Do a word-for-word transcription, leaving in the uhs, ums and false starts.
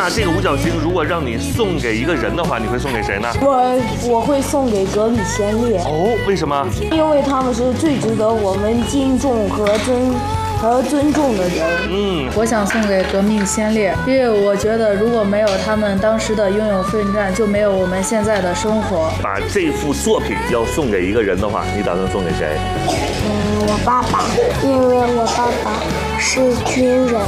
那这个五角星如果让你送给一个人的话，你会送给谁呢？ 我我会送给格里先烈。 哦，为什么？ 因为他们是最值得我们敬重和尊和尊重的人。 嗯， 我想送给革命先烈，因为我觉得如果没有他们当时的英勇奋战，就没有我们现在的生活。 把这幅作品要送给一个人的话，你打算送给谁？ 嗯，我爸爸，因为我爸爸是军人。